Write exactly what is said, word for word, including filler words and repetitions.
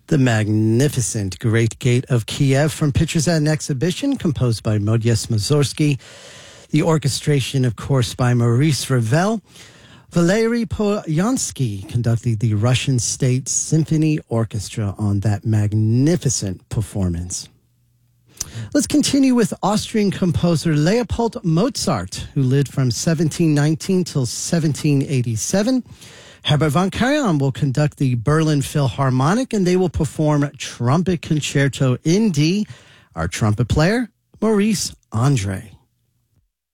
The magnificent Great Gate of Kiev from Pictures at an Exhibition, composed by Modest Mussorgsky. The orchestration, of course, by Maurice Ravel. Valery Polyansky conducted the Russian State Symphony Orchestra on that magnificent performance. Let's continue with Austrian composer Leopold Mozart, who lived from seventeen nineteen till seventeen eighty-seven. Herbert von Karajan will conduct the Berlin Philharmonic, and they will perform Trumpet Concerto in D. Our trumpet player, Maurice Andre.